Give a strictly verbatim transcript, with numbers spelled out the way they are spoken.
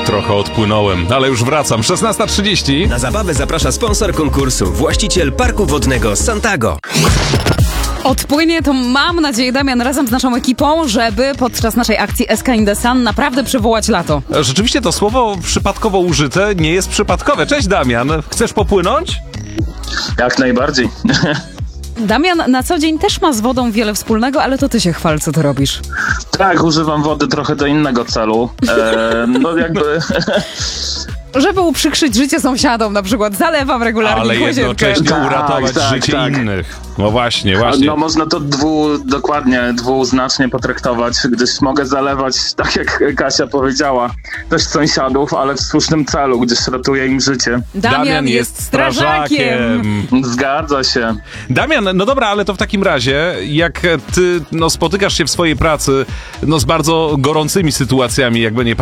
Trochę odpłynąłem, ale już wracam. szesnasta trzydzieści. Na zabawę zaprasza sponsor konkursu, właściciel parku wodnego Santago. Odpłynie to, mam nadzieję, Damian, razem z naszą ekipą, żeby podczas naszej akcji S K in the Sun naprawdę przywołać lato. Rzeczywiście to słowo przypadkowo użyte nie jest przypadkowe. Cześć, Damian. Chcesz popłynąć? Jak najbardziej. Damian na co dzień też ma z wodą wiele wspólnego, ale to ty się chwal, co ty robisz. Tak, używam wody trochę do innego celu. E, no jakby... Żeby uprzykrzyć życie sąsiadom, na przykład zalewam regularnie Ale łazienkę. jednocześnie Tak, uratować tak, życie tak. innych. No właśnie, właśnie. No można to dwu, dokładnie, dwuznacznie potraktować, gdyż mogę zalewać, tak jak Kasia powiedziała, też sąsiadów, ale w słusznym celu, gdyż ratuje im życie. Damian jest strażakiem. Zgadza się. Damian, no dobra, ale to w takim razie, jak ty no, spotykasz się w swojej pracy no, z bardzo gorącymi sytuacjami, jakby nie